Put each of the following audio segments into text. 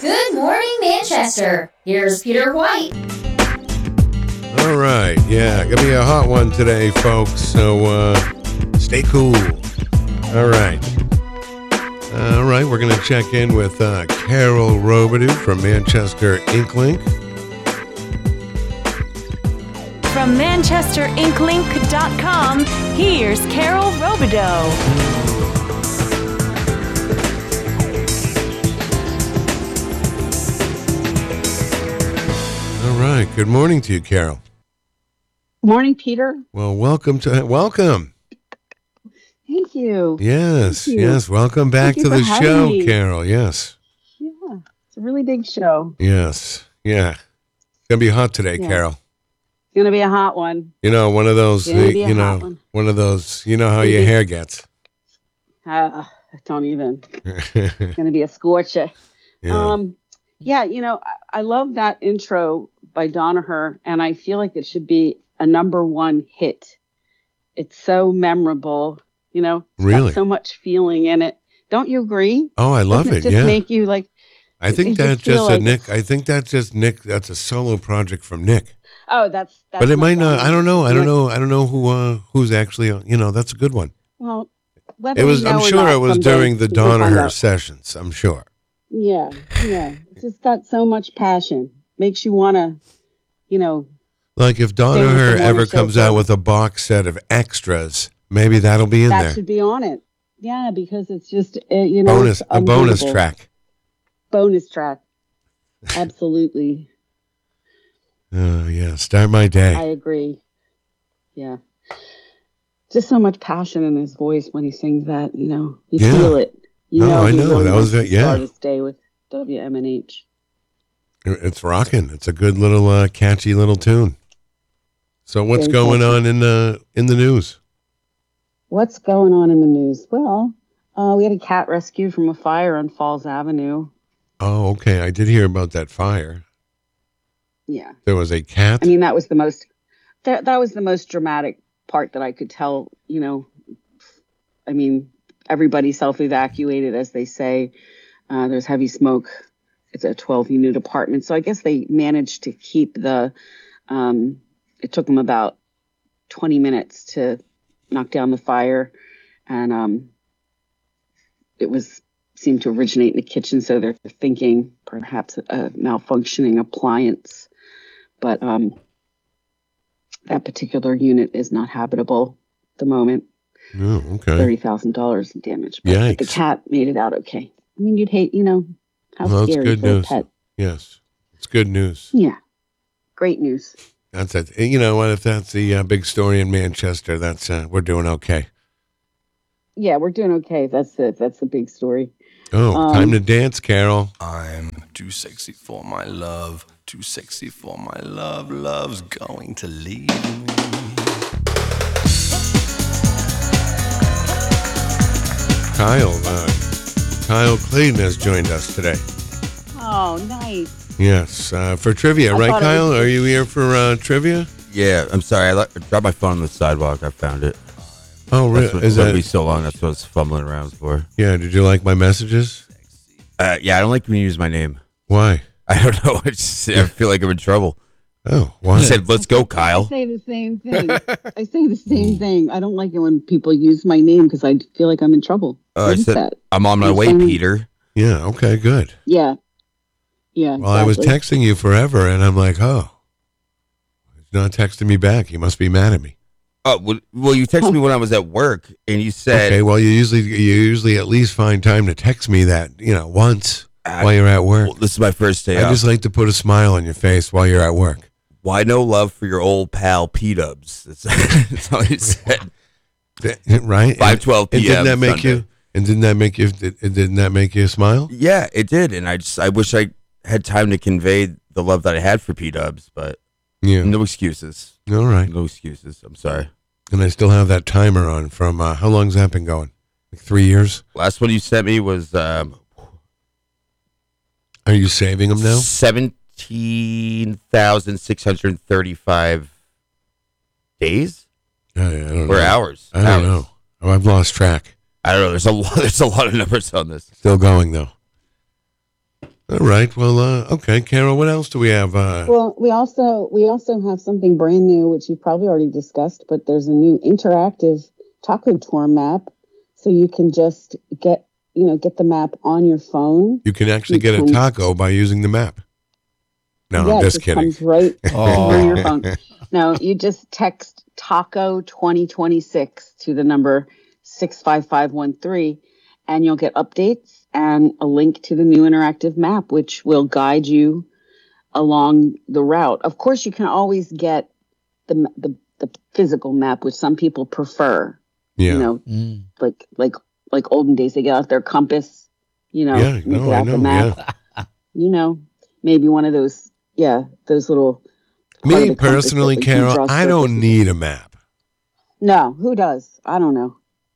Good morning, Manchester. Here's Peter White. All right, yeah, gonna be a hot one today, folks. So stay cool. All right, we're gonna check in with Carol Robidoux from Manchester Inklink. From ManchesterInkLink.com, here's Carol Robidoux. All right, good morning to you, Carol. Morning, Peter. Well, welcome. Thank you. Yes, Thank you. yes, welcome back Thank to you the for having show, me. Carol. Yes, Yeah, it's a really big show. yes, yeah. It's gonna be hot today, Yeah. Carol. It's going to be a hot one. You know, one of those, It's gonna be a you hot know, one. one of those, you know how your Maybe. hair gets. Don't even. It's going to be a scorcher. Yeah. Yeah, I love that intro by Danaher, and I feel like it should be a number one hit. It's so memorable, It's Really? got so much feeling in it. Don't you agree? Oh, I love Doesn't it. just Yeah. make you like, I think you that's feel just a like Nick. I think that's just Nick. That's a solo project from Nick. oh, that's But it might not. Danaher. I don't know. I don't Yeah. know. I don't know who's actually. That's a good one. Well, whether It was. we I'm know or sure not, it was someday during the we can find Danaher out. sessions. I'm sure. Yeah. It's just got so much passion. Makes you want to, Like if with the Danaher morning ever show comes out show. with a box set of extras, maybe that'll be in that there. should be on it. Yeah, because it's just, Bonus, it's a bonus unbeatable. track. Bonus track. Absolutely. Oh yeah, start my day. I agree. Yeah. Just so much passion in his voice when he sings that, You Yeah. feel it. No, I he know. really That was wants it, to yeah. start his day with WMNH. It's rocking. It's a good little, catchy little tune. So what's Very going catchy. on in the news? What's going on in the news? Well, we had a cat rescued from a fire on Falls Avenue. Oh, okay. I did hear about that fire. Yeah. There was a cat. I mean, that was the most dramatic part that I could tell, I mean, everybody self-evacuated, as they say. There's heavy smoke. It's a 12-unit apartment. So I guess they managed to keep it took them about 20 minutes to knock down the fire. And it seemed to originate in the kitchen. So they're thinking perhaps a malfunctioning appliance. But that particular unit is not habitable at the moment. Oh, okay. $30,000 in damage. But Yikes. the cat made it out okay. I mean, you'd hate, how Well, that's scary good for news. a pet. Yes. It's good news. Yeah. Great news. That's it. You know what? If that's the big story in Manchester, that's we're doing okay. Yeah, we're doing okay. That's it. That's the big story. Oh, time to dance, Carol. I'm too sexy for my love, too sexy for my love, love's going to leave me. Kyle Clayton has joined us today. Oh, nice. Yes, for trivia, I right, thought it Kyle? was- Are you here for trivia? Yeah, I'm sorry. I dropped my phone on the sidewalk. I found it. Oh, That's really? what Is took that? me so long. That's what I was fumbling around for. Yeah. Did you like my messages? Yeah, I don't like when you use my name. Why? I don't know. I feel like I'm in trouble. Oh, I why? said, "Let's go, I Kyle." say the same thing. I say the same thing. I don't like it when people use my name because I feel like I'm in trouble. I What is said, that? "I'm on my You're way, saying- Peter." Yeah. Okay. Good. Yeah. Yeah. Well, I was exactly. texting you forever, and I'm like, oh, he's not texting me back. He must be mad at me. Oh, well, you texted me when I was at work, and you said, Okay. Well, you usually at least find time to text me that once while you're at work. well, "This is my first day I off. just like to put a smile on your face while you're at work. Why no love for your old pal P-Dubs?" That's all you said. Right? 5:12 And p.m. didn't that make Sunday. you? And didn't that make you smile? Yeah, it did, and I wish I had time to convey the love that I had for P-Dubs, but Yeah. no excuses. All right. No excuses. I'm sorry. And I still have that timer on from how long's that been going? Like 3 years? Last one you sent me was Are you saving them now? 17,635 days I don't or know. hours. I don't Hours. know. Oh, I've lost track. I don't know. There's a lot. There's a lot of numbers on this. Still going though. All right. Well, okay, Carol. What else do we have? Well, we also have something brand new, which you probably already discussed, but there's a new interactive taco tour map, so you can just get the map on your phone. You can actually get a taco by using the map. No, Yeah, I'm it just just kidding. comes right Oh. on your phone. No, you just text taco 2026 to the number 65513, and you'll get updates and a link to the new interactive map, which will guide you along the route. Of course, you can always get the physical map, which some people prefer. Yeah. You know, like olden days, they get out their compass. Yeah, make no, it I out the know, map. Maybe one of those. Yeah, those little. part of Me the compass personally, that you Carol, draw I don't circles. need a map. No, who does? I don't know.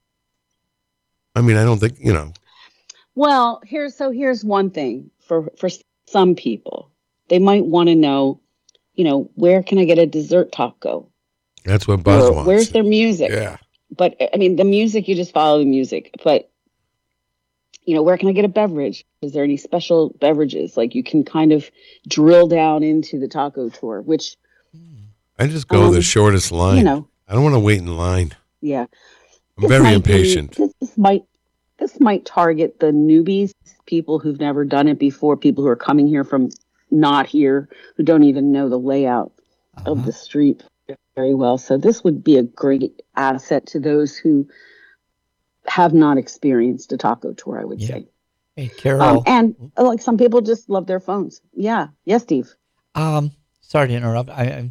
I mean, I don't think, Well, here's one thing for some people. They might want to know, where can I get a dessert taco? that's what Buzz Or wants. where's their music? Yeah. But I mean, the music, you just follow the music. But where can I get a beverage? Is there any special beverages? Like you can kind of drill down into the taco tour, which I just go the shortest line. I don't want to wait in line. yeah. I'm very impatient. This might target the newbies, people who've never done it before, people who are coming here from not here, who don't even know the layout of the street very well. So this would be a great asset to those who have not experienced a taco tour, I would say. Hey, Carol. And like some people just love their phones. Yeah. Yes, Steve. Sorry to interrupt.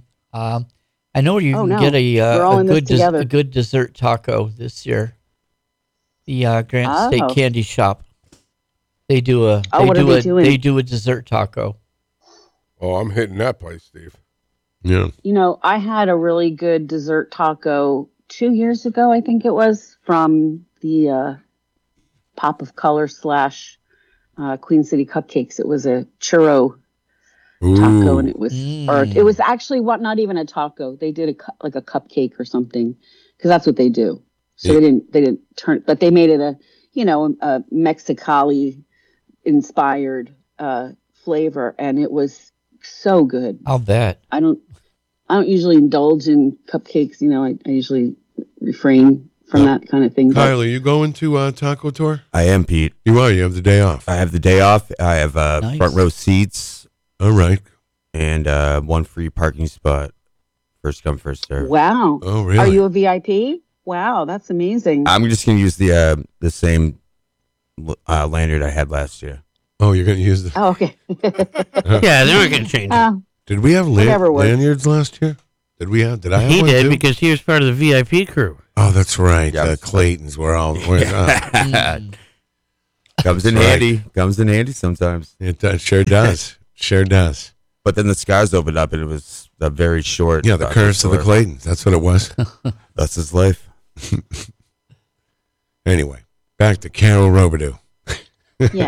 I know you can get We're all in this together. a good dessert taco this year. The Grant State Candy Shop. They do a what are they doing? They do a dessert taco. Oh, I'm hitting that place, Steve. Yeah. I had a really good dessert taco 2 years ago, I think it was, from the Pop of Color / Queen City Cupcakes. It was a churro taco, and it was, or it was actually not even a taco. They did like a cupcake or something, because that's what they do. So they didn't turn, but they made it a Mexicali inspired flavor, and it was so good. I'll bet. I don't usually indulge in cupcakes. I usually refrain from that kind of thing. Kyle, are you going to Taco Tour? I am, Pete. You are. You have the day off. I have the day off. I have Nice. front row seats All right. and one free parking spot. First come, first serve. Wow. Oh, really? Are you a VIP? Wow, that's amazing. I'm just gonna use the same lanyard I had last year. Oh, you're going to use the. Oh, okay. Yeah, they were going to change it. Did we have Whatever works. lanyards last year? Did I have He one did too? because he was part of the VIP crew. Oh, that's right. Yeah. Clayton's were all. Comes in That's right. handy. Comes in handy sometimes. It sure does. Sure does. But then the skies opened up and it was a very short. Yeah, the curse of the Claytons. That's what it was. That's his life. Anyway, back to Carol Robidoux. Yeah.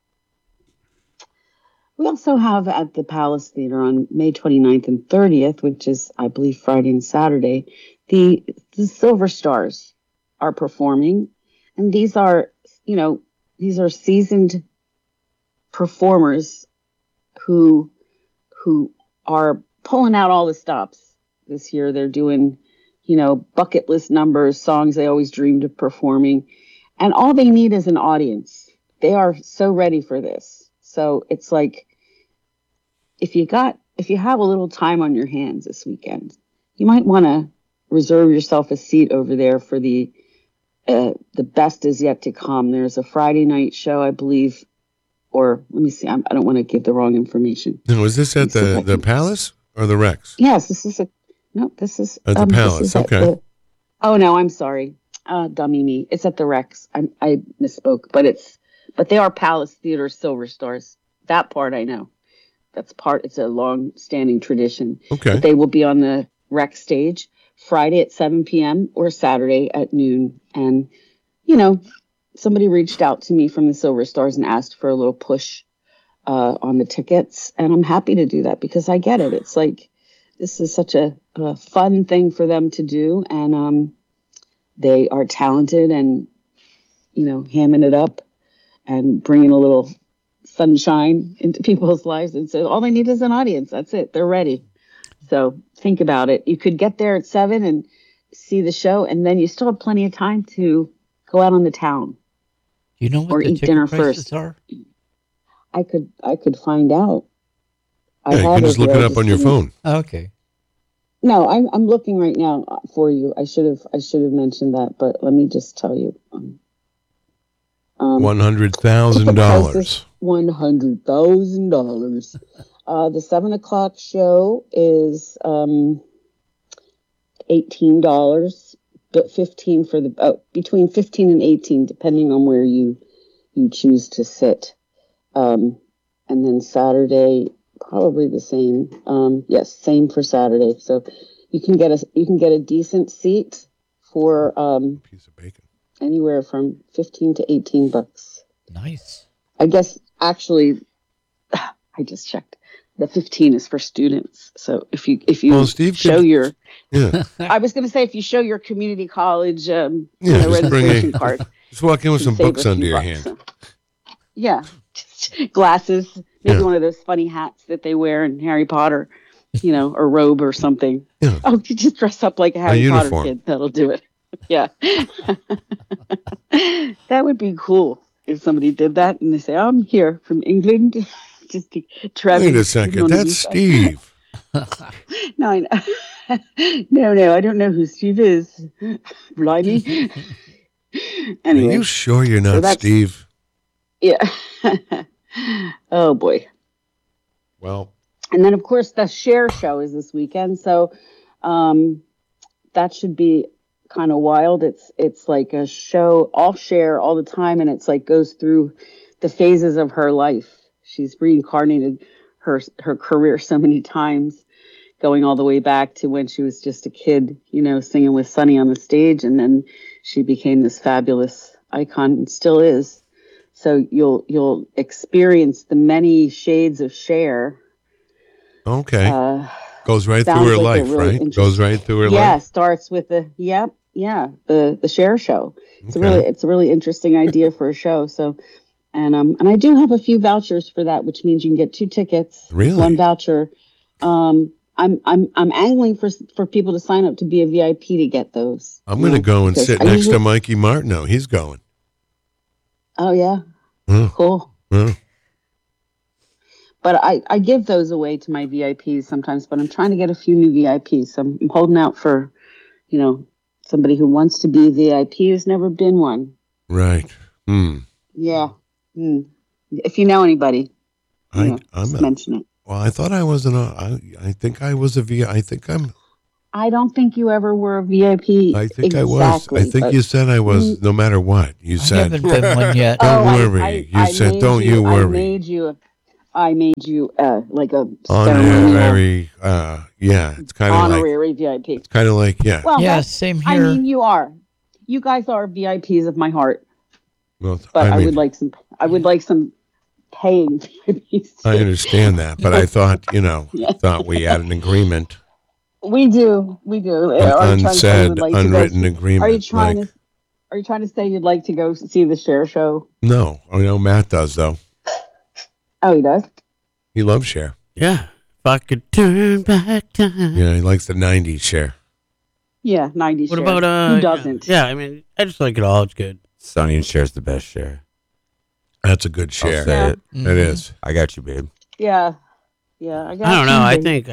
We also have at the Palace Theater on May 29th and 30th, which is, I believe, Friday and Saturday, the Silver Stars are performing. And these are seasoned performers who are pulling out all the stops this year. They're doing, bucket list numbers, songs they always dreamed of performing. And all they need is an audience. They are so ready for this. So it's like, if you have a little time on your hands this weekend, you might want to reserve yourself a seat over there for the best is yet to come. There's a Friday night show, I believe, or let me see. I don't want to give the wrong information. No, is this at the Palace or the Rex? Yes, this is at the Palace. Okay. Oh no, I'm sorry. Dummy me. It's at the Rex. I misspoke, but they are Palace Theater Silver Stars. That part I know. It's a long-standing tradition. Okay. But they will be on the Rex stage Friday at 7 p.m. or Saturday at noon. And, somebody reached out to me from the Silver Stars and asked for a little push on the tickets. And I'm happy to do that because I get it. It's like, this is such a fun thing for them to do. And they are talented and, hamming it up and bringing a little sunshine into people's lives. And so all they need is an audience. That's it. They're ready. So think about it. You could get there at 7 and see the show, and then you still have plenty of time to go out on the town. Do you know what or the eat ticket dinner prices first. are? I could find out. Yeah, you can just look it up on your phone. Okay. No, I'm looking right now for you. I should have mentioned that, but let me just tell you. $100,000. $100,000. The 7 o'clock show is $18, but 15 for the between 15 and 18, depending on where you choose to sit. And then Saturday, probably the same. Yes, same for Saturday. So you can get a decent seat for Piece of bacon. anywhere from $15 to $18. Nice. I guess actually, I just checked. The 15 is for students. So if you Well, Steve show could- your, Yeah. I was going to say if you show your community college Yeah, just bring registration card, Just walk in with you some save books a under few your bucks. hand. So, yeah, just glasses, maybe Yeah. one of those funny hats that they wear in Harry Potter, or robe or something. Yeah. Oh, you just dress up like a Harry Potter uniform. kid. That'll do it. Yeah. That would be cool if somebody did that and they say, I'm here from England. Just to travel. Wait a second. That's Steve. No, I know. No, I don't know who Steve is. Blimey. Are Anyway, you sure you're so not that's- Steve? yeah. Oh boy. Well, And then of course the Share show is this weekend, so that should be kind of wild. It's like a show off Share all the time, and it's like goes through the phases of her life. She's reincarnated her career so many times, going all the way back to when she was just a kid, singing with Sonny on the stage, and then she became this fabulous icon and still is. So you'll experience the many shades of Cher. okay. Goes right through sounds her like a life, really right? interesting- Goes right through her Yeah, life. starts with the the Cher show. Okay. It's a really interesting idea for a show. So, and I do have a few vouchers for that, which means you can get 2 tickets, Really? 1 voucher. I'm angling for people to sign up to be a VIP to get those. I'm going to go and because sit I next usually- to Mikey Martineau. He's going. Oh yeah, Huh. cool. Huh. But I give those away to my VIPs sometimes, but I'm trying to get a few new VIPs. So I'm holding out for, somebody who wants to be a VIP who's never been one. Right. Yeah. If you know anybody, I'm just mention it. Well, I thought I wasn't. I think I was a V. I think I'm. I don't think you ever were a VIP. I think exactly, I was. I think but- you said I was. No matter what you I said. haven't been one yet. Don't Oh, worry. I You said, made "Don't you worry." I made you like a ceremonial Honorary. Yeah, it's kind of like. honorary VIP. It's kind of like yeah. Well, Yeah, that's- same I here. mean, you are. You guys are VIPs of my heart. Well, But I mean, would like some. I would like some paying VIPs. I understand that, but I thought Yeah. thought we had an agreement, We do. Are you trying to say you unsaid, would like to go unwritten see- agreement. Are you trying like, to? Are you trying to say you'd like to go see the Cher show? No, I know Matt does though. Oh, he does. He loves Cher. Yeah. If I could turn back time. Yeah, he likes the '90s Cher. Yeah, 90s. What Cher. about Who doesn't? Yeah, I mean, I just like it all. It's good. Sonny and Cher's the best Cher. That's a good I'll Cher. say it. It is. I got you, babe. Yeah. I got I don't know. I you. think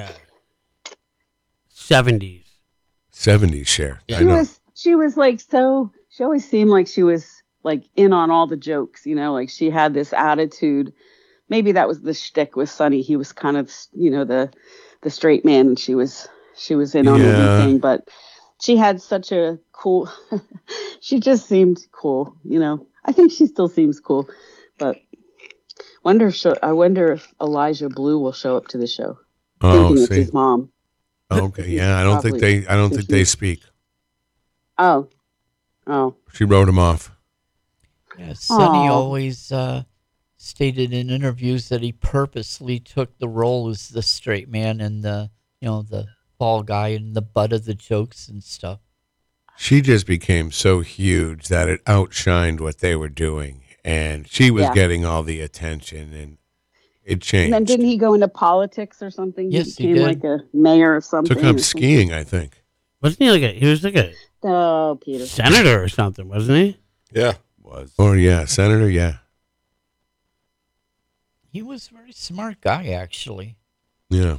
70s. '70s Cher. I She know. was like so. She always seemed like she was like in on all the jokes. Like she had this attitude. Maybe that was the shtick with Sonny. He was kind of the straight man, and she was in on Yeah. everything. But she had such a cool. She just seemed cool. I think she still seems cool, but I wonder if Elijah Blue will show up to the show. Oh, Thinking it's see. his mom. Okay, yeah. I don't think they. I don't think they speak. Oh. She wrote him off. Yeah, Sonny Aw. always stated in interviews that he purposely took the role as the straight man and the ball guy and the butt of the jokes and stuff. She just became so huge that it outshined what they were doing, and she was Yeah. getting all the attention, and it And changed. then didn't he go into politics or something? Yes, he became did. like a mayor of something. Took up or something? skiing, I think. Wasn't he like he was like a Oh, Peter. senator or something, wasn't he? Yeah. Was. Or yeah, senator, yeah, He was a very smart guy, actually. yeah.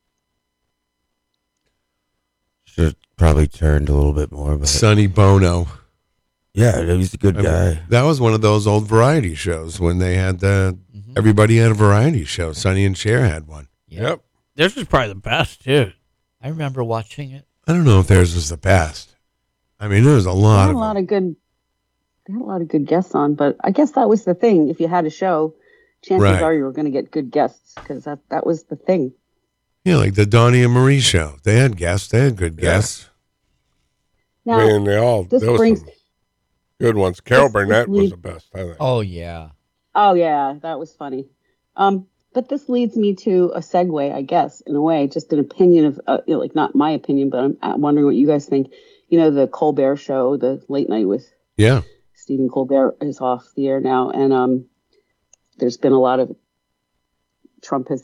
Should have probably turned a little bit more, but Sonny Bono. yeah, he's a good I mean, guy. that was one of those old variety shows when they had Mhm. everybody had a variety show. Sonny and Cher had one. Yeah. Yep. This was probably the best too. I remember watching it. I don't know if theirs was the best. I mean, there was a They lot had of a lot them. of good. They had a lot of good guests on, but I guess that was the thing. If you had a show, chances Right. are you were going to get good guests because that was the thing. Yeah, like the Donnie and Marie show. They had guests. They had good Yeah. guests. Now, I mean, there was brings- some good ones. Carol this Burnett was leads- the best, I think. Oh, yeah. oh yeah, that was funny. But this leads me to a segue, I guess, in a way, just an opinion of, like not my opinion, but I'm wondering what you guys think. You know, the Colbert Show, the late night with Yeah. Stephen Colbert is off the air now, and there's been a lot of Trump has,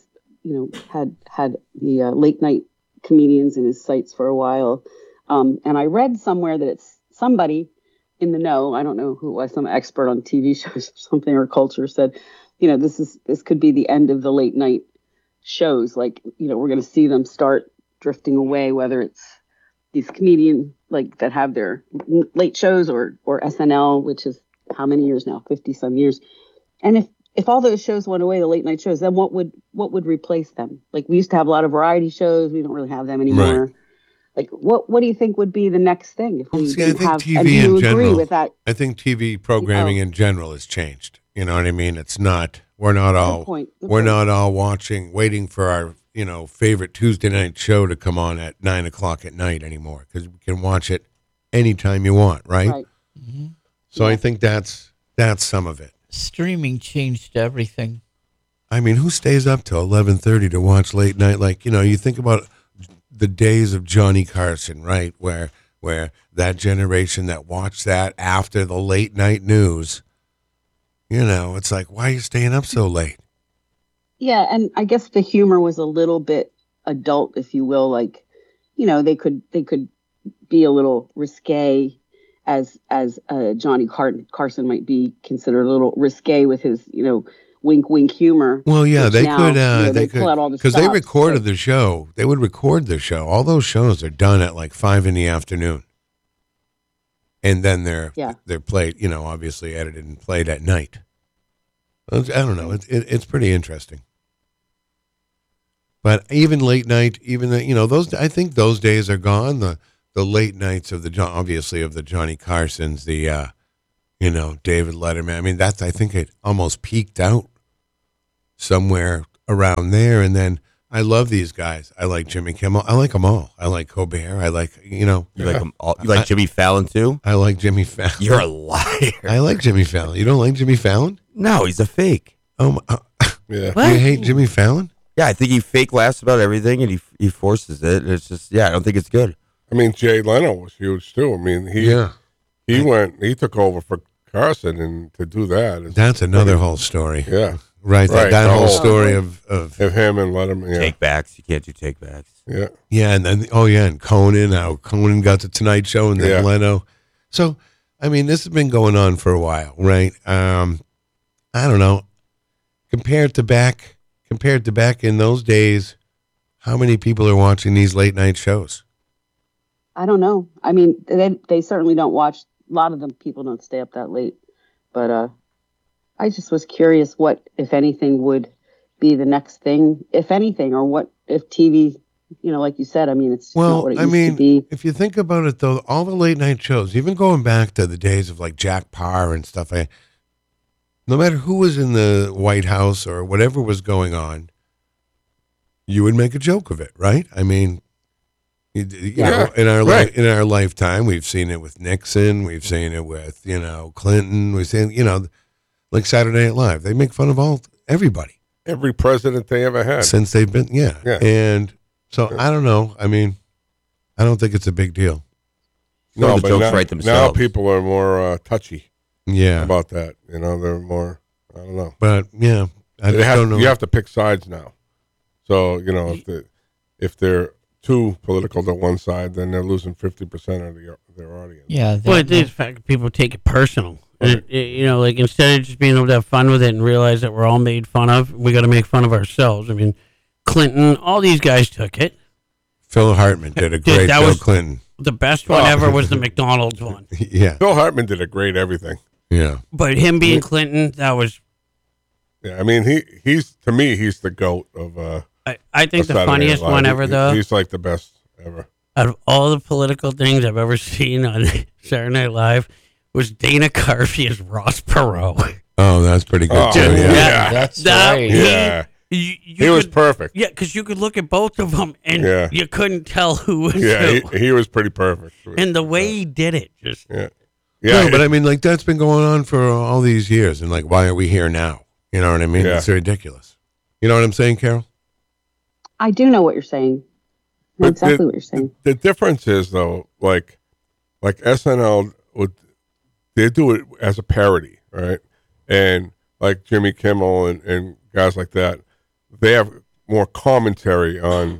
had the late night comedians in his sights for a while, and I read somewhere that it's somebody in the know. I don't know who it was, some expert on TV shows or something or culture said, this could be the end of the late night shows. Like, we're going to see them start drifting away, whether it's these comedians like that have their late shows or SNL, which is how many years now? 50 some years. And if all those shows went away, the late night shows, then what would replace them? Like, we used to have a lot of variety shows. We don't really have them anymore. Right. Like, what do you think would be the next thing if we Well, see, I didn't think have? TV and do you in agree general. with that? I think TV programming Oh. in general has changed. You know what I mean? It's not. We're not all. point. Good We're point. not all waiting for our favorite Tuesday night show to come on at 9:00 at night anymore, because we can watch it anytime you want, right? Right. So I think that's some of it. Streaming changed everything. I mean, who stays up till 11:30 to watch late night? Like, you think about the days of Johnny Carson, right? Where that generation that watched that after the late night news, it's like, why are you staying up so late? Yeah, and I guess the humor was a little bit adult, if you will. Like, they could be a little risque, as Johnny Carson might be considered a little risque with his wink wink humor. Well, yeah, which they now, could. they pull out all the because they stops, recorded but- the show. They would record the show. All those shows are done at like 5 p.m, and then they're played. Obviously edited and played at night. I don't know. It's pretty interesting. But even late night, those, I think those days are gone. The late nights of the Johnny Carsons, the David Letterman. I mean, I think it almost peaked out somewhere around there. And then I love these guys. I like Jimmy Kimmel. I like them all. I like Colbert. I like You like them all? You like Jimmy Fallon too? I like Jimmy Fallon. You're a liar. I like Jimmy Fallon. You don't like Jimmy Fallon? No, he's a fake. Oh, Yeah. you hate Jimmy Fallon? Yeah, I think he fake laughs about everything and he forces it. It's just, I don't think it's good. I mean, Jay Leno was huge too. I mean, he took over for Carson, and to do that is That's another whole story. yeah, Right. Right, That the whole whole- story of of him and Letterman. Yeah, Take backs. You can't do take backs. yeah. yeah, and then and Conan, how Conan got the Tonight Show, and then Yeah. Leno. So, I mean, this has been going on for a while, right? I don't know. Compared to back in those days, how many people are watching these late night shows? I don't know. I mean, they certainly don't watch. A lot of them people don't stay up that late. But I just was curious what, if anything, would be the next thing, if anything, or what if TV, like you said. I mean, it's just not what it used to be. If you think about it, though, all the late night shows, even going back to the days of like Jack Paar and stuff, no matter who was in the White House or whatever was going on, you would make a joke of it, right? I mean, you know, in our lifetime, we've seen it with Nixon, we've seen it with Clinton, we've seen like Saturday Night Live. They make fun of everybody, Every president they ever had. since they've been and so I don't know. I mean, I don't think it's a big deal. No, the but jokes now, write now themselves. people are more touchy. Yeah. about that. You know, they're more. I don't know. But yeah, I just don't know. You have to pick sides now. So you know, if they're too political to one side, then they're losing 50% of their audience. Yeah. Well, it is the fact that people take it personal. You know, like instead of just being able to have fun with it and realize that we're all made fun of, we got to make fun of ourselves. I mean, Clinton, all these guys took it. Phil Hartman did a great Bill Clinton. The best one ever was the McDonald's one. Yeah. Phil Hartman did a great everything. Yeah. But him being Clinton, that was. Yeah, I mean, he's to me, he's the GOAT of. I think the funniest one ever, though. He's like the best ever. Out of all the political things I've ever seen on Saturday Night Live, was Dana Carvey as Ross Perot. Oh, that's pretty good too. Yeah. That's right. Yeah. He was perfect. Yeah, because you could look at both of them and you couldn't tell who was Yeah, who. he was pretty perfect. And the way he did it, just Yeah. No, but I mean, like that's been going on for all these years, and like, why are we here now? You know what I mean? Yeah. It's ridiculous. You know what I'm saying, Carol? I do know what you're saying. I know exactly what you're saying. The difference is though, like SNL they do it as a parody, right? And like Jimmy Kimmel and guys like that, they have more commentary on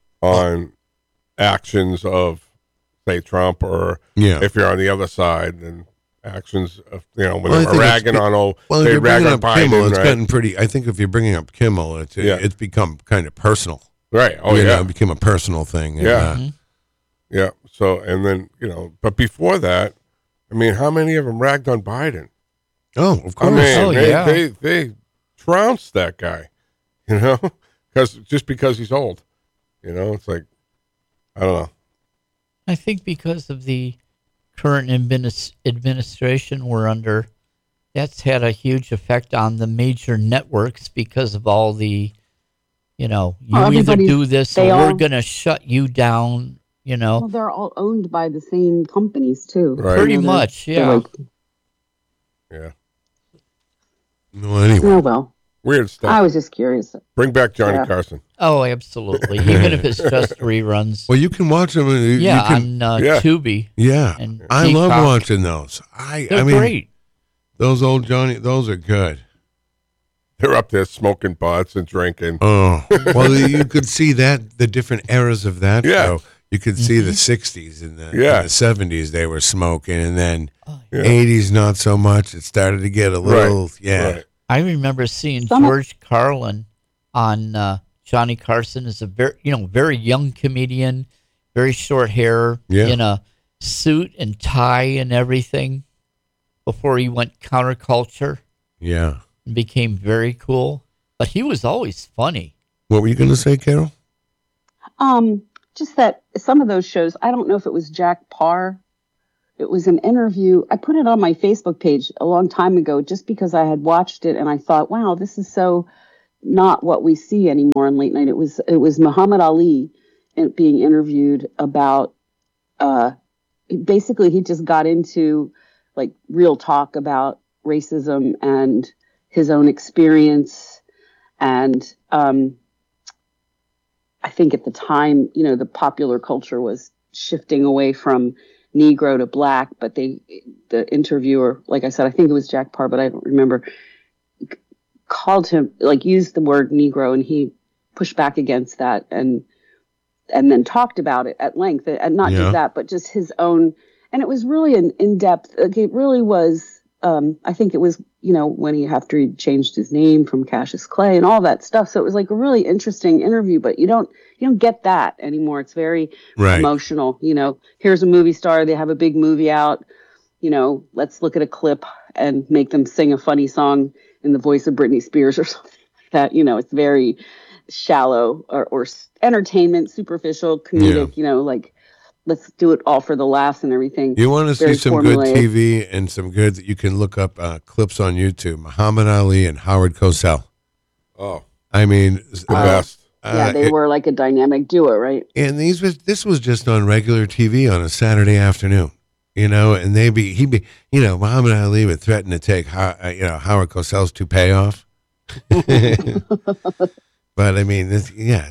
actions of say Trump or if you're on the other side and actions of when they were ragging on if you're bringing up Biden, Kimmel, it's right? gotten pretty. I think if you're bringing up Kimmel, it's become kind of personal, right? Oh you know, yeah, it became a personal thing. And, yeah. So and then but before that, I mean, how many of them ragged on Biden? Oh, of course. I mean, they trounced that guy, because he's old. It's like, I don't know. I think because of the current administration we're under, that's had a huge effect on the major networks because of all the, you either do this or we're going to shut you down, Well, they're all owned by the same companies, too. Right. Pretty much, yeah. Yeah. Well, anyway. Oh, well. Weird stuff. I was just curious. Bring back Johnny Carson. Oh, absolutely. Even if it's just reruns. Well, you can watch them. On Tubi. Yeah. And I love Peacock. watching those. They're great. Those old Johnny, those are good. They're up there smoking butts and drinking. Oh, well, you could see the different eras of that show. You could see the 60s and the 70s they were smoking, and then 80s not so much. It started to get a little, Right. I remember seeing George Carlin on Johnny Carson as a very young comedian, very short hair, in a suit and tie and everything before he went counterculture. Yeah. And became very cool. But he was always funny. What were you going to say, Carol? Just that some of those shows, I don't know if it was Jack Parr. It was an interview. I put it on my Facebook page a long time ago just because I had watched it and I thought, wow, this is so not what we see anymore in late night. It was Muhammad Ali being interviewed about, basically he just got into like real talk about racism and his own experience. And I think at the time, the popular culture was shifting away from Negro to Black, but the interviewer, like I said, I think it was Jack Parr, but I don't remember, called him, used the word Negro, and he pushed back against that and then talked about it at length, and not just that, but just his own, and it was really an in-depth, it really was, I think it was, when after he changed his name from Cassius Clay and all that stuff. So it was like a really interesting interview, but you don't get that anymore. It's very emotional. Here's a movie star. They have a big movie out. Let's look at a clip and make them sing a funny song in the voice of Britney Spears or something like that. It's very shallow or entertainment, superficial, comedic, let's do it all for the laughs and everything. You want to see some good TV and some good, you can look up clips on YouTube. Muhammad Ali and Howard Cosell. Oh. I mean, the best. They were like a dynamic duo, right? And this was just on regular TV on a Saturday afternoon, and Muhammad Ali would threaten to take, Howard Cosell's toupee off. But I mean, I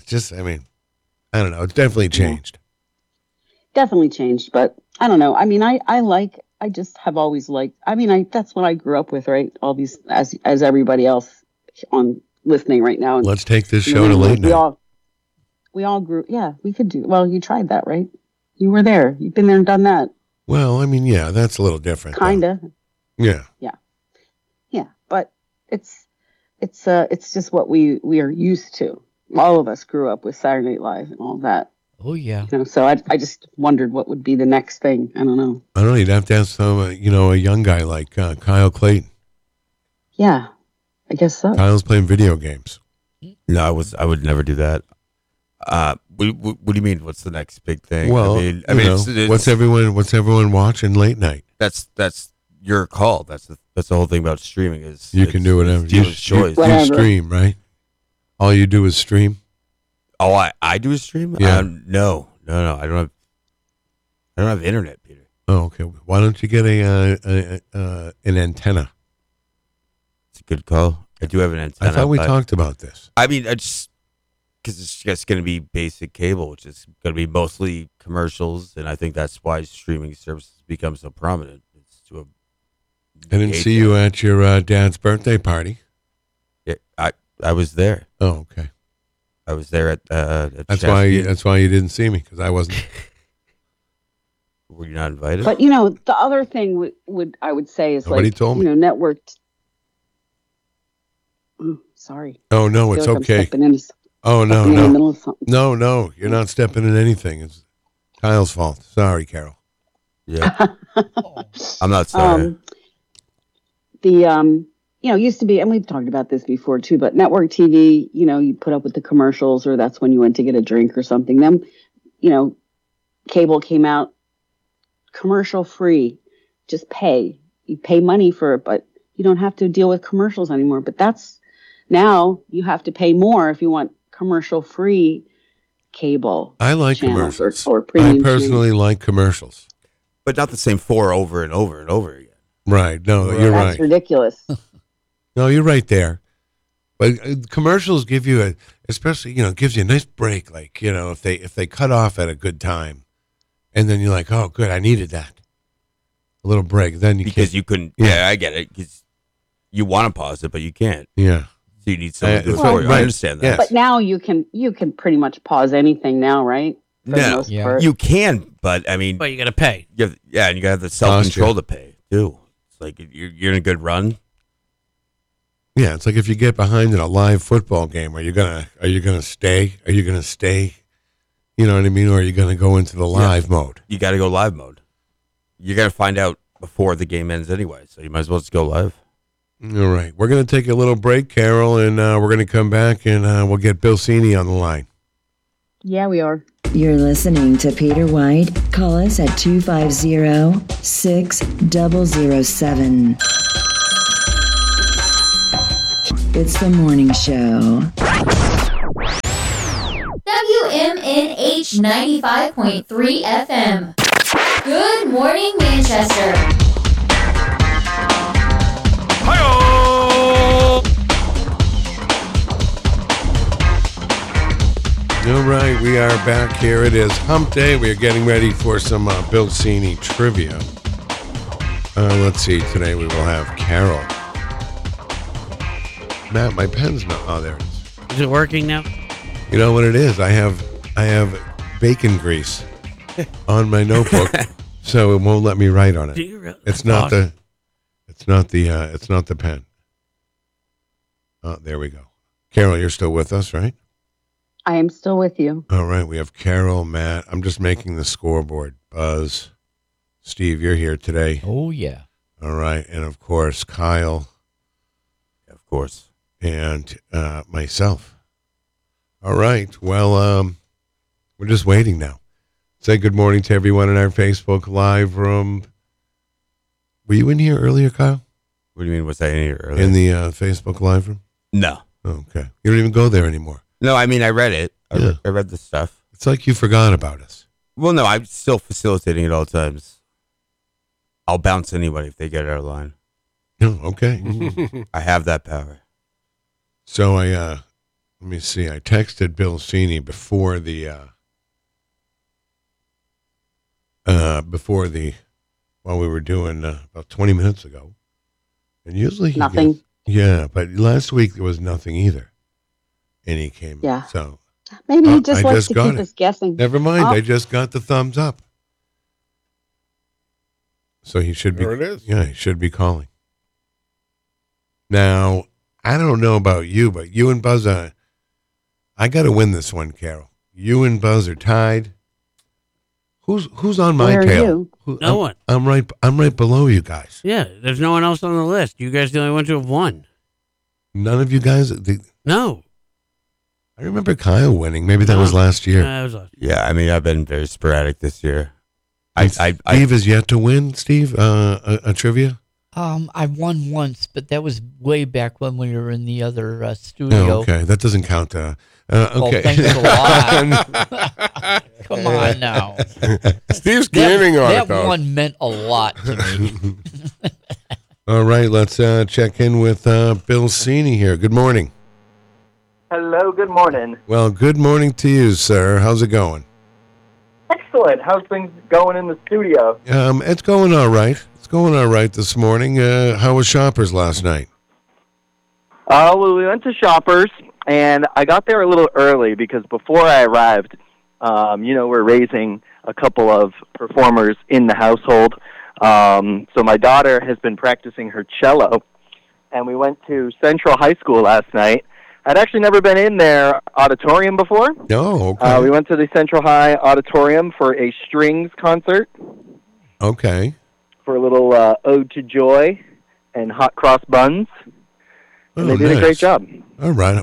don't know. It's definitely changed. Definitely changed, but I don't know. I mean, I like I just have always liked. I mean, that's what I grew up with, right? All these, as everybody else on listening right now. Let's take this show to late night. We all grew. Yeah, we could do. Well, you tried that, right? You were there. You've been there and done that. Well, I mean, yeah, that's a little different. Kinda. Yeah. Yeah, but it's just what we are used to. All of us grew up with Saturday Night Live and all that. Oh yeah. So I just wondered what would be the next thing. I don't know. I don't know. You'd have to ask some, a young guy like Kyle Clayton. Yeah, I guess so. Kyle's playing video games. No, I would never do that. What do you mean? What's the next big thing? Well, I mean, it's, what's everyone watching late night? That's your call. That's the whole thing about streaming is You can do whatever. Dealer's choice. You stream, right? All you do is stream. Oh, I do a stream? Yeah. No. I don't have internet, Peter. Oh, okay. Why don't you get an antenna? It's a good call. I do have an antenna. I thought we talked about this. I mean, I just because it's just going to be basic cable, which is going to be mostly commercials, and I think that's why streaming services become so prominent. It's to I didn't see you at your dad's birthday party. Yeah, I was there. Oh, okay. I was there at that's why you didn't see me, because I wasn't. Were you not invited? But the other thing I would say is Nobody told me. networked. Oh, sorry. Oh no, it's okay. Oh no, you're not stepping in anything. It's Kyle's fault. Sorry, Carol. Yeah, I'm not sorry. Used to be, and we've talked about this before too, but network TV, you put up with the commercials, or that's when you went to get a drink or something. Then, cable came out, commercial free, just pay. You pay money for it, but you don't have to deal with commercials anymore. But now you have to pay more if you want commercial free cable. I like commercials. Or premium. I personally like commercials, but not the same 4 over and over and over again. Right? No, you're right. That's ridiculous. No, you're right there. But commercials give you especially gives you a nice break. Like if they cut off at a good time, and then you're like, oh, good, I needed that. A little break. Then you couldn't. Yeah, I get it. Because you want to pause it, but you can't. Yeah. So you need someone to do it for you. I understand that. Yes. But now you can pretty much pause anything now, right? No, you can, but I mean, but you got to pay. And you got to have the self-control to pay too. It's like you're in a good run. Yeah, it's like if you get behind in a live football game, are you gonna stay? Are you gonna stay? You know what I mean? Or are you gonna go into the live mode? You got to go live mode. You're gonna find out before the game ends anyway, so you might as well just go live. All right, we're gonna take a little break, Carol, and we're gonna come back and we'll get Bill Cini on the line. Yeah, we are. You're listening to Peter White. Call us at 250-6007. It's the morning show. WMNH 95.3 FM. Good morning, Manchester. All right, we are back here. It is Hump Day. We are getting ready for some Bill Cini trivia. Let's see. Today we will have Carol. Matt, my pen's not. Oh, there it is. Is it working now? You know what it is? I have bacon grease on my notebook, so it won't let me write on it. Do you really? It's not the pen. Oh, there we go. Carol, you're still with us, right? I am still with you. All right, we have Carol, Matt. I'm just making the scoreboard. Buzz, Steve, you're here today. Oh yeah. All right, and of course Kyle. Of course. And myself. All right. Well, we're just waiting now. Say good morning to everyone in our Facebook Live room. Were you in here earlier, Kyle? What do you mean? Was I in here earlier? In the Facebook Live room? No. Okay. You don't even go there anymore. No, I mean, I read it. I read the stuff. It's like you forgot about us. Well, no, I'm still facilitating at all times. I'll bounce anybody if they get out of line. Oh, okay. I have that power. So let me see. I texted Bill Cini before the while we were doing about 20 minutes ago. And usually he Nothing. Yeah, but last week there was nothing either. And he came in. Yeah. So Maybe he just I likes just to got keep it. us guessing. Never mind. Oh. I just got the thumbs up. So he should be. There it is. Yeah, he should be calling. Now, I don't know about you, but you and Buzz, I got to win this one, Carol. You and Buzz are tied. Who's on my Where are tail? you? No one. I'm right below you guys. Yeah, there's no one else on the list. You guys are the only ones who have won. None of you guys. No. I remember Kyle winning. Maybe that was last year. That was last Yeah, I mean, I've been very sporadic this year. Steve has yet to win. Steve, a trivia. I won once, but that was way back when we were in the other studio. Oh, okay, that doesn't count. Okay. Well, thanks a lot. Come on now. Steve's gaining on it, That though. one meant a lot to me. All right, let's check in with Bill Cini here. Good morning. Hello, good morning. Well, good morning to you, sir. How's it going? Excellent. How's things going in the studio? It's going all right. It's going all right this morning. How was Shoppers last night? Well, we went to Shoppers, and I got there a little early because before I arrived, we're raising a couple of performers in the household. So my daughter has been practicing her cello, and we went to Central High School last night. I'd actually never been in their auditorium before. Oh, okay. We went to the Central High Auditorium for a strings concert. Okay. For a little ode to joy and hot cross buns. And they did a nice. great job. All right.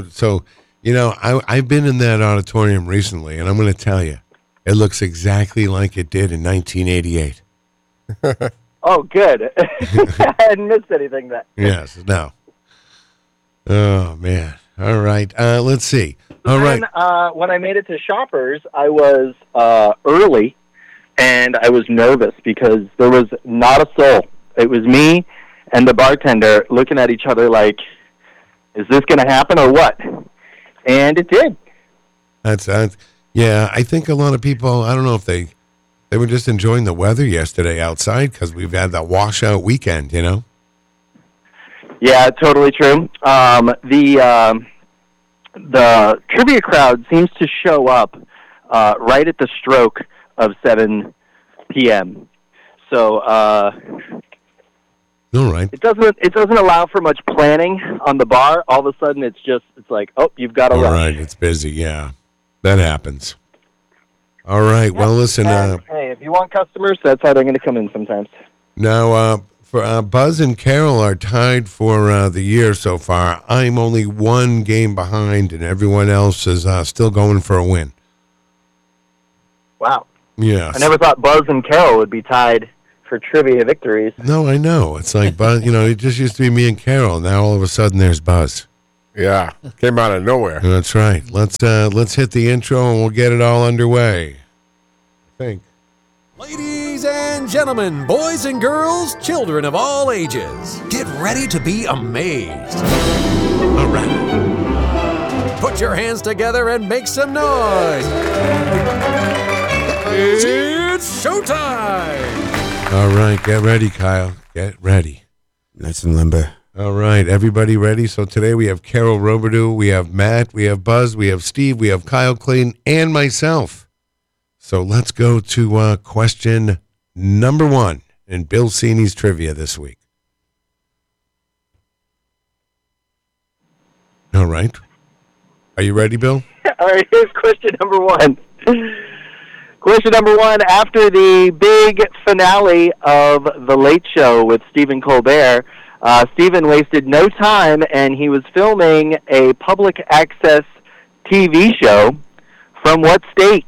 I've been in that auditorium recently, and I'm going to tell you, it looks exactly like it did in 1988. Oh, good. I hadn't missed anything then. Yes. No. Oh man. All right. Let's see. All right. When I made it to Shoppers, I was early, and I was nervous because there was not a soul. It was me and the bartender looking at each other like, is this going to happen or what? And it did. That's yeah. I think a lot of people. I don't know if they were just enjoying the weather yesterday outside because we've had that washout weekend. You know. Yeah, totally true. The trivia crowd seems to show up right at the stroke of 7 p.m. So all right. It doesn't allow for much planning on the bar. All of a sudden, it's like, oh, you've got to All rush. right. It's busy. Yeah, that happens. All right. Well, listen. Hey, if you want customers, that's how they're going to come in sometimes. Now, for Buzz and Carol are tied for the year so far. I'm only one game behind, and everyone else is still going for a win. Wow. Yes. I never thought Buzz and Carol would be tied for trivia victories. No, I know. It's like Buzz. It just used to be me and Carol. Now all of a sudden there's Buzz. Yeah, came out of nowhere. That's right. Let's hit the intro and we'll get it all underway. I think. Ladies and gentlemen, boys and girls, children of all ages, get ready to be amazed. All right. Put your hands together and make some noise. It's showtime. All right. Get ready, Kyle. Get ready. Nice and limber. All right. Everybody ready? So today we have Carol Robidoux, we have Matt, we have Buzz, we have Steve, we have Kyle Clayton, and myself. So let's go to question number 1 in Bill Cini's trivia this week. All right. Are you ready, Bill? All right, here's question number 1. Question number 1, after the big finale of The Late Show with Stephen Colbert, Stephen wasted no time, and he was filming a public access TV show. From what state?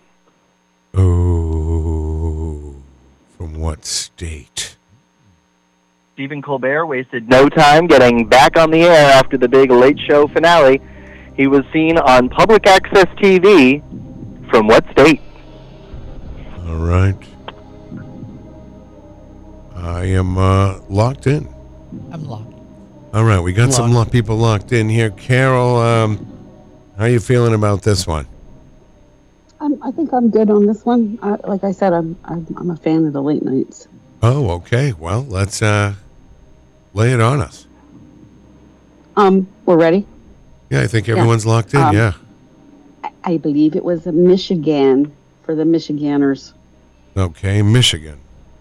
Oh, from what state? Stephen Colbert wasted no time getting back on the air after the big Late Show finale. He was seen on public access TV. From what state? All right. I am locked in. I'm locked. All right, we got some people locked in here. Carol, how are you feeling about this one? I think I'm good on this one. Like I said, I'm a fan of the late nights. Oh, okay. Well, let's lay it on us. We're ready. Yeah, I think everyone's locked in. Yeah. I believe it was Michigan for the Michiganders. Okay, Michigan.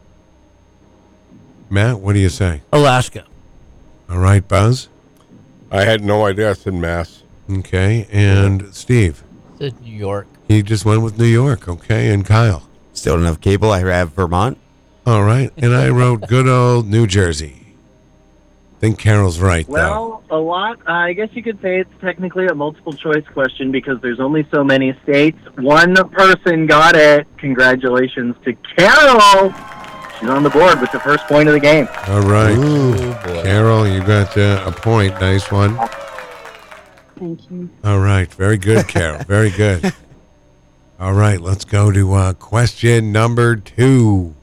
Matt, what do you say? Alaska. All right, Buzz. I had no idea. I said Mass. Okay, and Steve. Said New York. He just went with New York. Okay, and Kyle. Still don't have cable. I have Vermont. All right, and I wrote good old New Jersey. I think Carol's right, though. Well, a lot. I guess you could say it's technically a multiple choice question because there's only so many states. One person got it. Congratulations to Carol. She's on the board with the first point of the game. All right. Carol, you got a point. Nice one. Thank you. All right. Very good, Carol. Very good. All right. Let's go to question number 2.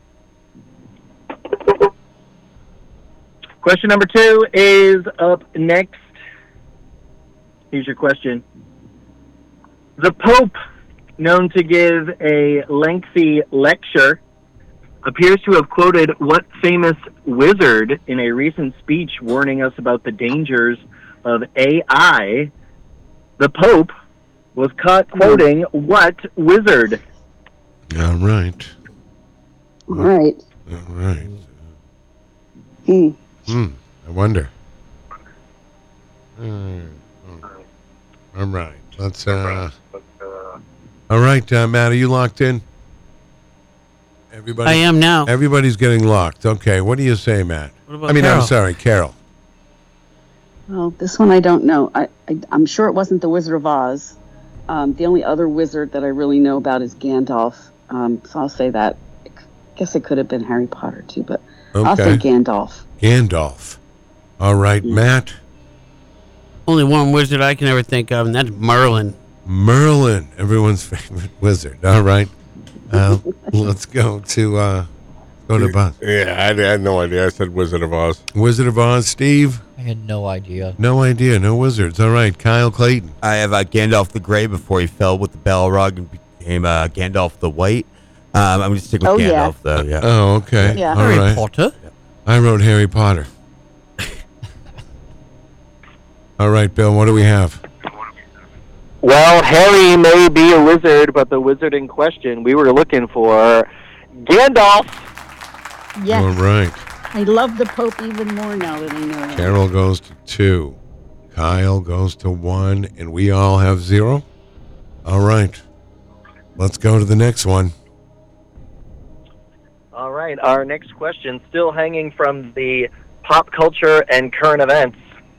Question number 2 is up next. Here's your question. The Pope, known to give a lengthy lecture, appears to have quoted what famous wizard in a recent speech warning us about the dangers of AI. The Pope was caught quoting what wizard? All right. All right. All right. Hmm. I wonder. All right. Let's. All right, Matt, are you locked in? Everybody. I am now. Everybody's getting locked. Okay. What do you say, Matt? What about I'm Carol? sorry, Carol. Well, this one I don't know. I'm sure it wasn't the Wizard of Oz. The only other wizard that I really know about is Gandalf. So I'll say that. I guess it could have been Harry Potter too, but I'll say Gandalf. Gandalf. All right, Matt. Only one wizard I can ever think of, and that's Merlin. Merlin, everyone's favorite wizard. All right. Let's go to Buzz. Yeah, I had no idea. I said Wizard of Oz. Wizard of Oz, Steve. I had no idea. No idea. No wizards. All right, Kyle Clayton. I have Gandalf the Grey before he fell with the Balrog and became Gandalf the White. I'm going to stick with Gandalf, though. Yeah. Oh, okay. Yeah. All Harry right. Potter. I wrote Harry Potter. All right, Bill, what do we have? Well, Harry may be a wizard, but the wizard in question we were looking for, Gandalf. Yes. All right. I love the Pope even more now that I know that. Carol goes to 2. Kyle goes to 1, and we all have 0. All right. Let's go to the next one. All right, our next question, still hanging from the pop culture and current events.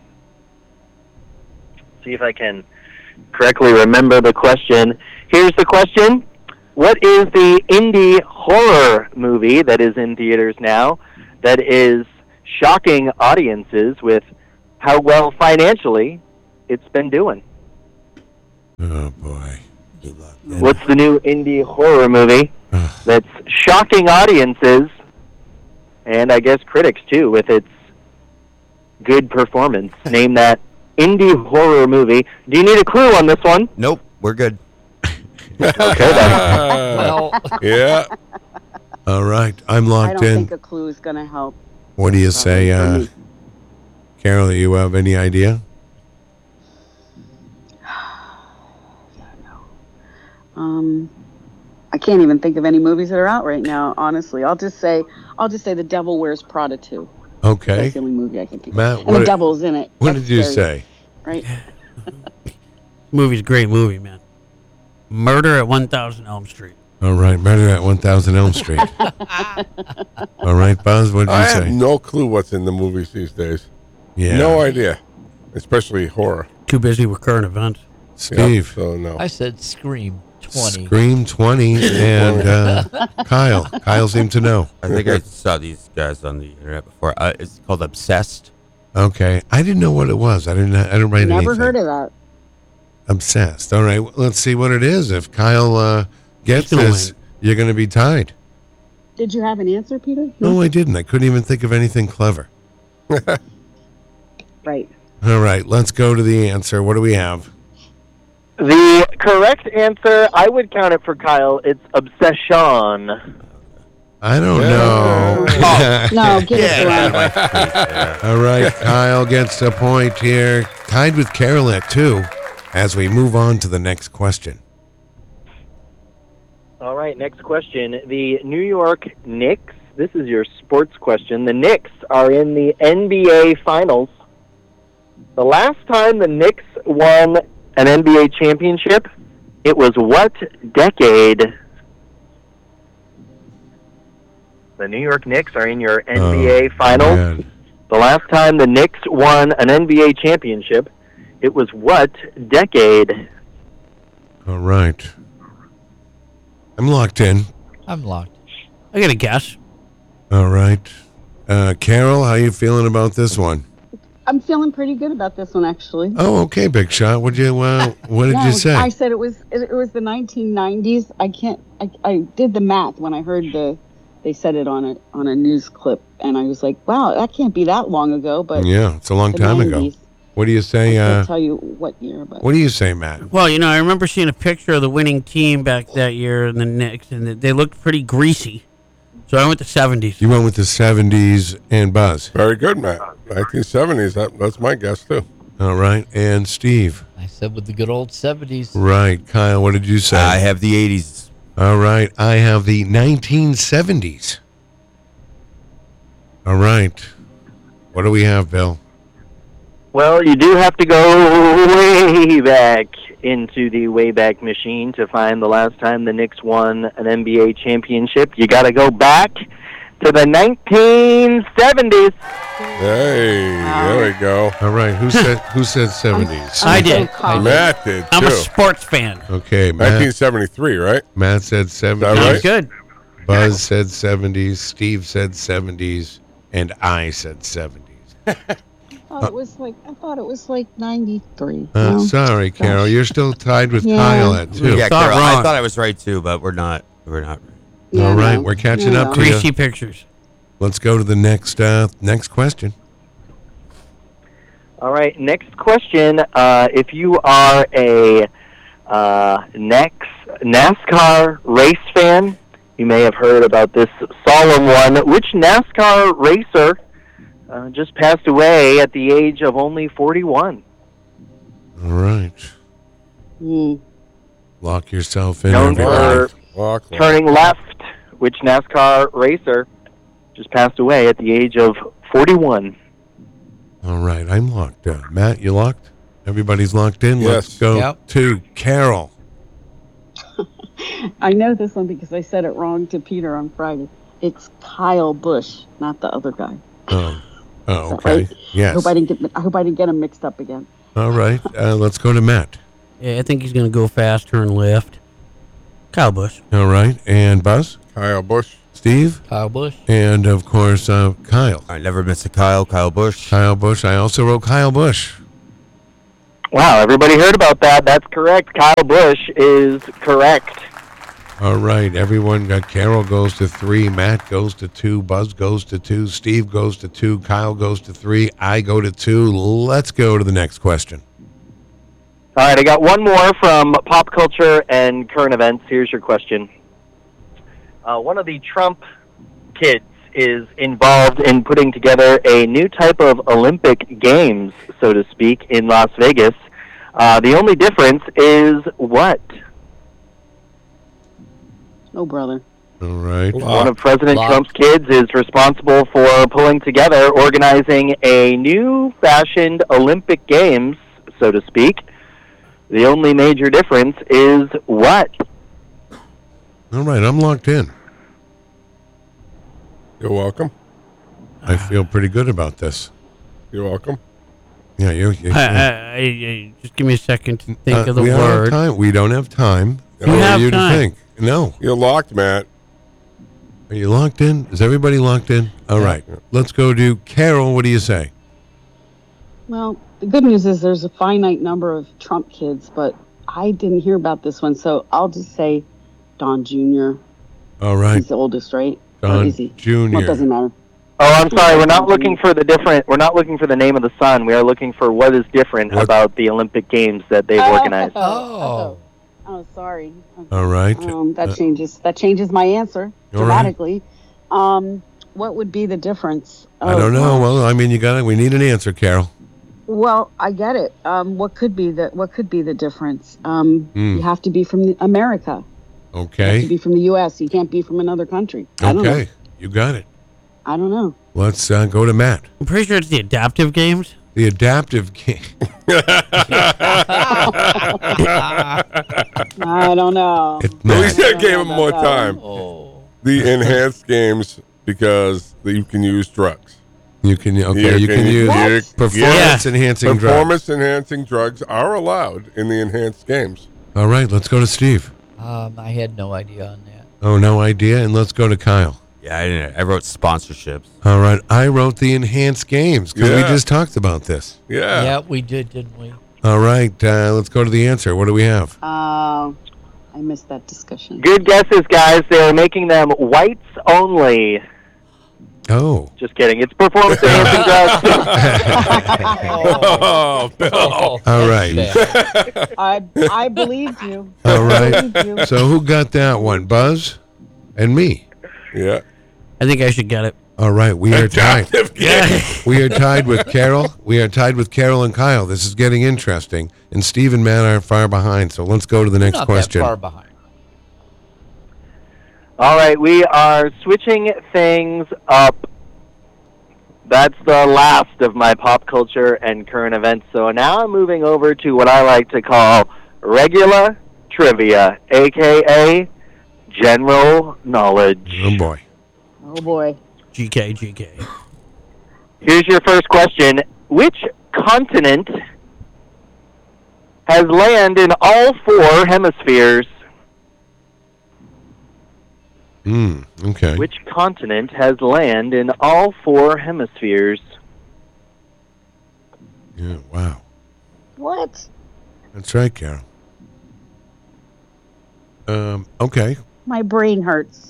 See if I can correctly remember the question. Here's the question. What is the indie horror movie that is in theaters now that is shocking audiences with how well financially it's been doing? Oh, boy. What's the new indie horror movie that's shocking audiences and I guess critics too with its good performance? Name that indie horror movie. Do you need a clue on this one? Nope, we're good. Okay, then. Well, Yeah. All right. I'm I locked don't in. think a clue is going to help. What do you say, Carol? You have any idea? I can't even think of any movies that are out right now. Honestly, I'll just say The Devil Wears Prada 2. Okay. That's the only movie I can think of. Matt, And the devil's in it. What That's did you scary, say? Right? Movie's a great movie, man. Murder at 1000 Elm Street. All right. Murder at 1000 Elm Street. All right, Buzz, what did you I say? have no clue what's in the movies these days. Yeah. No idea. Especially horror. Too busy with current events. Steve. Yeah, so no. I said Scream 20. Scream 20 and Kyle. Kyle seemed to know. I think I saw these guys on the internet before. It's called Obsessed. Okay. I didn't know what it was. I didn't write Never anything. heard of that. Obsessed. All right. Let's see what it is. If Kyle gets He's gonna this, you're going to be tied. Did you have an answer, Peter? No, I didn't. I couldn't even think of anything clever. Right. All right. Let's go to the answer. What do we have? The correct answer, I would count it for Kyle, it's Obsession. I don't know. No, give it to him. All right, Kyle gets a point here. Tied with Carol at 2 as we move on to the next question. All right, next question. The New York Knicks, this is your sports question. The Knicks are in the NBA Finals. The last time the Knicks won an NBA championship, it was what decade? The New York Knicks are in your NBA Finals. Man. The last time the Knicks won an NBA championship, it was what decade? All right. I'm locked in. I'm locked. I got a guess. All right. Carol, how you feeling about this one? I'm feeling pretty good about this one, actually. Oh, okay, Big Shot. What did you say? I said it was the 1990s. I did the math when I heard they said it on a news clip, and I was like, wow, that can't be that long ago. But yeah, it's a long time ago. What do you say? I can't tell you what year, but What do you say, Matt? Well, I remember seeing a picture of the winning team back that year in the Knicks, and they looked pretty greasy. So I went to 70s. You went with the 70s and Buzz. Very good, Matt. 1970s. That's my guess too. All right, and Steve. I said with the good old 70s. Right, Kyle. What did you say? I have the 80s. All right, I have the 1970s. All right, what do we have, Bill? Well, you do have to go way back into the Wayback Machine to find the last time the Knicks won an NBA championship. You got to go back to the 1970s. Hey, there we go. All right, who said 70s? I did. Matt did too. I'm a sports fan. Okay, Matt. 1973, right? Matt said 70s. That right? Good. Buzz said 70s. Steve said 70s, and I said 70s. I thought it was like 93. No? Sorry, Carol. Gosh. You're still tied with Yeah. Kyle at 2. Yeah, thought Carol, wrong. I thought I was right too, but we're not. We're not. Yeah, All right, no. we're catching No, up no. to you. Greasy pictures. Let's go to the next question. All right, next question. If you are a NASCAR race fan, you may have heard about this solemn one. Which NASCAR racer just passed away at the age of only 41? All right. Mm. Lock yourself in, Known everybody. for turning left. Which NASCAR racer just passed away at the age of 41? All right, I'm locked. Matt, you locked? Everybody's locked in? Yes. Let's go Yep. to Carol. I know this one because I said it wrong to Peter on Friday. It's Kyle Busch, not the other guy. Oh, So okay. Yes. I hope I didn't get him mixed up again. All right, let's go to Matt. Yeah, I think he's going to go fast, turn left. Kyle Busch. All right, and Buzz? Kyle Busch. Steve? Kyle Busch. And, of course, Kyle. I never miss a Kyle Busch. Kyle Busch. I also wrote Kyle Busch. Wow, everybody heard about that. That's correct. Kyle Busch is correct. All right, everyone got Carol goes to 3, Matt goes to 2, Buzz goes to 2, Steve goes to 2, Kyle goes to 3, I go to 2. Let's go to the next question. All right, I got one more from pop culture and current events. Here's your question. One of the Trump kids is involved in putting together a new type of Olympic Games, so to speak, in Las Vegas. The only difference is what? Oh, brother. All right. One of President Trump's kids is responsible for pulling together, organizing a new-fashioned Olympic Games, so to speak. The only major difference is what? All right, I'm locked in. You're welcome. I feel pretty good about this. You're welcome. Yeah, you. Just give me a second to think of the we don't word. have time. We don't have time for have you time. to think. No. You're locked, Matt. Are you locked in? Is everybody locked in? All right. Let's go to Carol. What do you say? Well, the good news is there's a finite number of Trump kids, but I didn't hear about this one, so I'll just say Don Jr. All right. He's the oldest, right? Or Don is he? Jr. Well, it doesn't matter. Oh, I'm sorry. We're not looking for We're not looking for the name of the son. We are looking for what is different about the Olympic Games that they've organized. Oh, sorry. All right. That changes my answer all right. dramatically. What would be the difference? I don't know. Well, I mean, we need an answer, Carol. Well, I get it. What could be the difference? You have to be from America. You have to Okay. be from the U.S. You can't be from another country. I don't know. Okay. You got it. I don't know. Let's go to Matt. I'm pretty sure it's the adaptive games. The adaptive game. I don't know. It's At least Matt. I gave him more time. The enhanced games because you can use drugs. You can use performance enhancing drugs. Performance enhancing drugs are allowed in the enhanced games. All right, let's go to Steve. I had no idea on that. Oh, no idea. And let's go to Kyle. Yeah, I wrote sponsorships. All right, I wrote the enhanced games because we Yeah. just talked about this. Yeah, we did, didn't we? All right, let's go to the answer. What do we have? I missed that discussion. Good guesses, guys. They're making them whites only. Oh. Just kidding. It's performance enhancing drugs. Oh, Bill. All right. I believed you. All I believed you. right. So who got that one? Buzz and me. Yeah. I think I should get it. All right, we are tied. Adaptive games. We are tied with Carol. We are tied with Carol and Kyle. This is getting interesting. And Steve and Matt are far behind. So let's go to the next Not question. that far behind. All right, we are switching things up. That's the last of my pop culture and current events. So now I'm moving over to what I like to call regular trivia, a.k.a. general knowledge. Oh, boy. Oh boy. GK. Here's your first question. Which continent has land in all four hemispheres? Okay. Which continent has land in all four hemispheres? Yeah, wow. What? That's right, Carol. Okay. My brain hurts.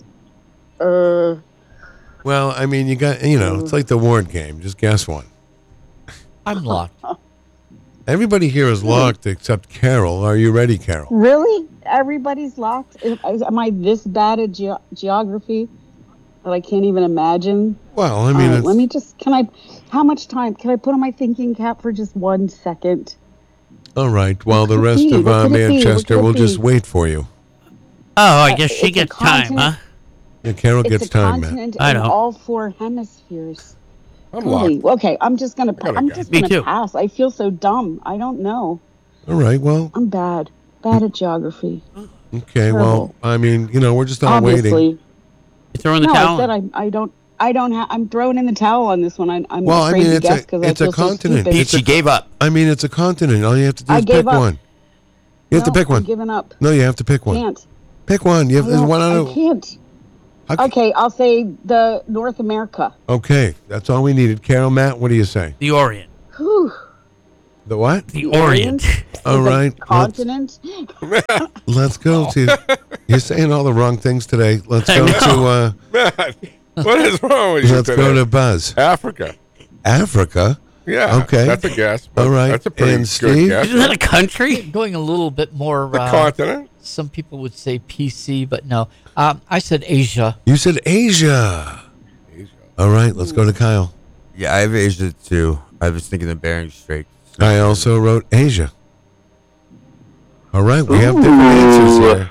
Well, I mean, it's like the word game. Just guess one. I'm locked. Everybody here is locked except Carol. Are you ready, Carol? Really? Everybody's locked? Am I this bad at geography that I can't even imagine? Well, I mean, let me just, how much time? Can I put on my thinking cap for just 1 second? all right. Well, the rest of What could it be? Manchester What could will it just be? wait for you. Oh, I guess she It's a gets time, huh? continent. Yeah, Carol It's gets a time, man. continent I in know. all four hemispheres. I'm Really? locked. Okay, I'm just gonna Me too. pass. I feel so dumb. I don't know. All right. Well, I'm bad at geography. okay. Well, Terrible. I mean, we're just all Obviously. waiting. You throwing the No, towel? I said I don't have. I'm throwing in the towel on this one. I'm Well, I afraid mean, to it's guess a because I it's a feel so continent. stupid. Pete, she gave up. I mean, it's a continent. All you have to do I is gave pick up. one. You have to No, pick I'm one. giving up. No, you have to pick one. Can't. Pick one. You have I there's don't- one out I of. can't. How- Okay, I'll say the North America. Okay, that's all we needed. Carol, Matt, what do you say? The Orient. Whew. The what? The Orient. All The right. Continent. Let's go to. You're saying all the wrong things today. Let's go to. Matt, what is wrong with you Let's today? go to Buzz. Africa. Africa. Yeah. Okay. That's a guess. But All right. That's a pretty And good Steve? guess. Isn't that a country? Going a little bit more. The continent. Some people would say PC, but no. I said Asia. You said Asia. All right. Let's go to Kyle. Yeah, I have Asia too. I was thinking the Bering Strait. I also wrote Asia. All right. We have different answers here.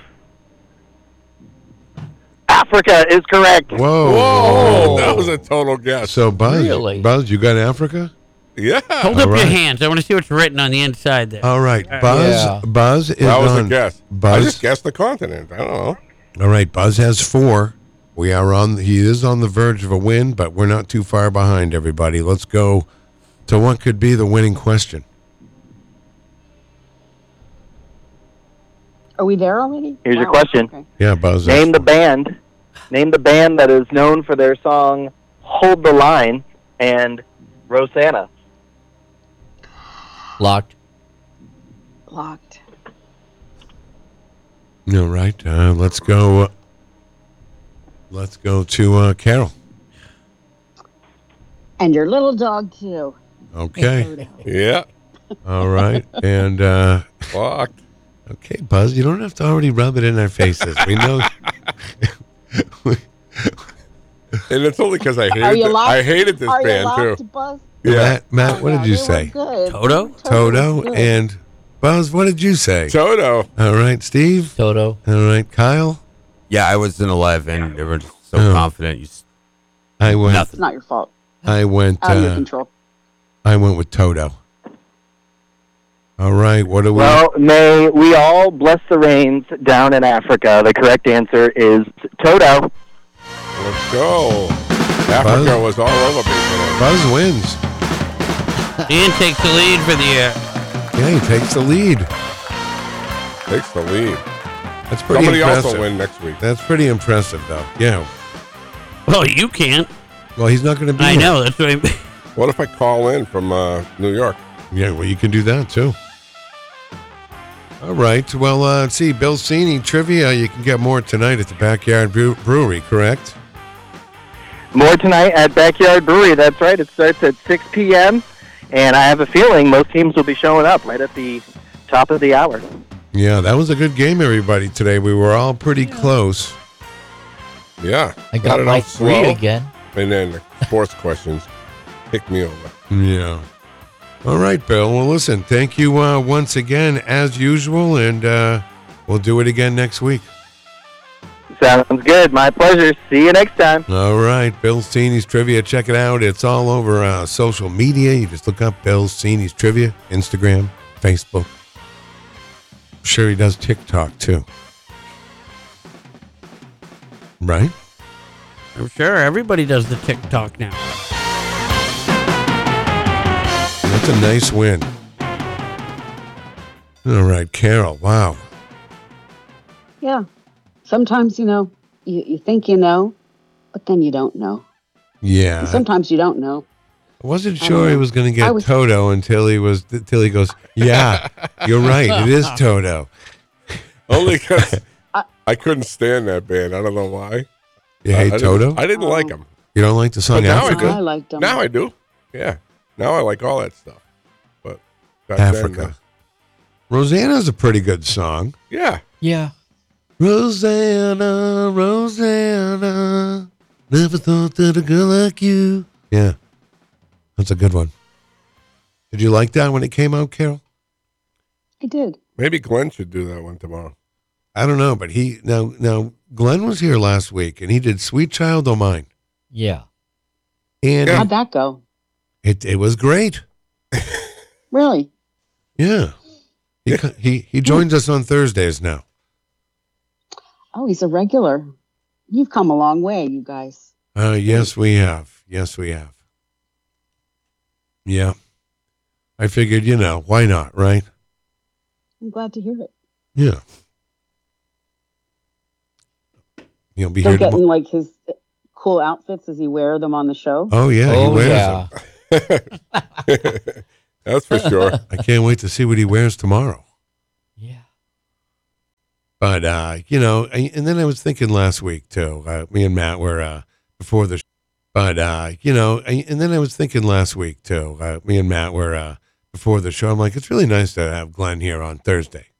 Africa is correct. Whoa. Whoa. That was a total guess. So Buzz, Really? Buzz, you got Africa? Yeah. Hold up All your right. hands. I want to see what's written on the inside there. All right. Buzz. Yeah. Buzz is That was on. a guess. I Buzz. just guessed the continent. I don't know. All right. Buzz has 4. We are on. He is on the verge of a win, but we're not too far behind. Everybody, let's go to what could be the winning question. Are we there already? Here's your Wow, question. okay. Yeah, Buzz. Name the band. Name the band that is known for their song "Hold the Line" and "Rosanna." Locked. Locked. All right. Let's go. Let's go to Carol. And your little dog too. Okay. Yeah. All right. And Locked. okay, Buzz, you don't have to already rub it in our faces. We know. And it's only because I Are you hated locked? I hated this Are you band locked, too. Buzz? Yeah. Matt, what did you They were say? good. Toto? Toto was good. and Buzz, what did you say? Toto. All right, Steve. Toto. All right, Kyle. Yeah, I was in 11. They were so Oh. confident. I went. It's not your fault. I went. Out of your control. I went with Toto. All right, what do we? Well, may we all bless the rains down in Africa. The correct answer is Toto. Let's go. Africa was all over me today. Buzz wins. Ian takes the lead for the year. Yeah, he takes the lead. Takes the lead. That's pretty Somebody else impressive. will win next week. That's pretty impressive, though. Yeah. Well, you can't. Well, he's not going to be. I here. know. That's what I. What if I call in from New York? Yeah, well, you can do that too. All right. Well, let's see. Bill Cini trivia. You can get more tonight at the Backyard Brewery, correct? More tonight at Backyard Brewery. That's right. It starts at 6 p.m. And I have a feeling most teams will be showing up right at the top of the hour. Yeah, that was a good game, everybody, today. We were all pretty close. Yeah. I got it my off 3 slow, again. And then the sports questions picked me over. Yeah. All right, Bill. Well, listen, thank you once again, as usual, and we'll do it again next week. Sounds good. My pleasure. See you next time. All right, Bill Cini's Trivia. Check it out. It's all over social media. You just look up Bill Cini's Trivia, Instagram, Facebook. I'm sure he does TikTok, too. Right? I'm sure everybody does the TikTok now. That's a nice win. All right, Carol. Wow. Yeah. Sometimes, you think you know, but then you don't know. Yeah. And sometimes you don't know. I wasn't sure he was going to get was- Toto until he goes, yeah, you're right. It is Toto. Only because I couldn't stand that band. I don't know why. You hate I Toto? I didn't like him. You don't like the song But now Africa? I do. liked them. Now I do. Yeah. Now I like all that stuff. But back then, Africa. Rosanna's a pretty good song. yeah. Yeah. Rosanna, Rosanna, never thought that a girl like you. Yeah, that's a good one. Did you like that when it came out, Carol? I did. Maybe Glenn should do that one tomorrow. I don't know, but now Glenn was here last week and he did "Sweet Child O' Mine," Yeah. and How'd that go? it was great. Really? Yeah, he joins us on Thursdays now. Oh, he's a regular. You've come a long way, you guys. Yes, we have. Yes, we have. Yeah, I figured, why not, right? I'm glad to hear it. Yeah. You'll be Still here getting tomorrow. like his cool outfits as he wear them on the show. Oh, yeah, he wears them. That's for sure. I can't wait to see what he wears tomorrow. Yeah. But, and then I was thinking last week, too. Me and Matt were before the But, and then I was thinking last week, too. Me and Matt were before the show. I'm like, it's really nice to have Glenn here on Thursday.